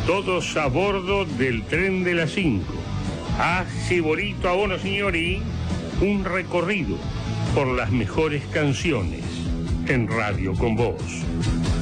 Todos a bordo del tren de las 5. Hace bonito abono, signori, un recorrido por las mejores canciones en Radio con Vos.